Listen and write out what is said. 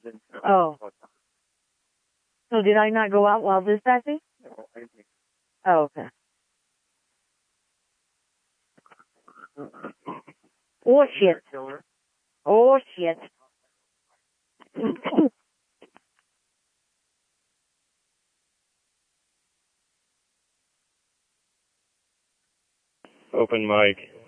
Oh. So did I not go out while dispatching? Oh, okay. Oh, shit. Oh, shit. Open mic.